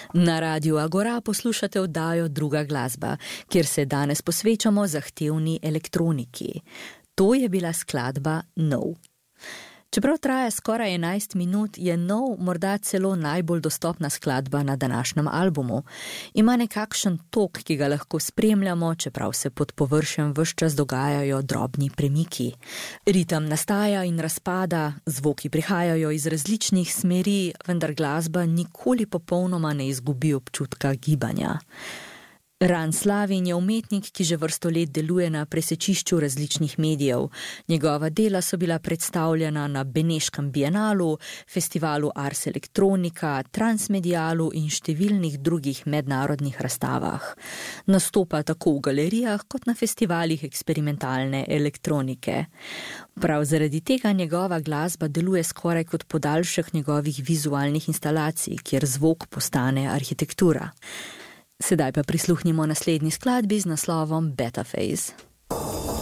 Na Radiu Agora poslušate oddajo Druga glasba, kjer se danes posvečamo zahtevni elektroniki. To je bila skladba Nov. Čeprav traja skoraj 11 minut, je Nov morda celo najbolj dostopna skladba na današnjem albumu. Ima nekakšen tok, ki ga lahko spremljamo, čeprav se pod površjem ves čas dogajajo drobni premiki. Ritem nastaja in razpada, zvoki prihajajo iz različnih smeri, vendar glasba nikoli popolnoma ne izgubi občutka gibanja. Ran Slavin je umetnik, ki že vrsto let deluje na presečišču različnih medijev. Njegova dela so bila predstavljena na Beneškem bienalu, festivalu Ars Electronica, Transmedialu in številnih drugih mednarodnih razstavah. Nastopa tako v galerijah kot na festivalih eksperimentalne elektronike. Prav zaradi tega njegova glasba deluje skoraj kot podaljšek njegovih vizualnih instalacij, kjer zvok postane arhitektura. Sedaj pa prisluhnimo naslednji skladbi z naslovom Beta Phase.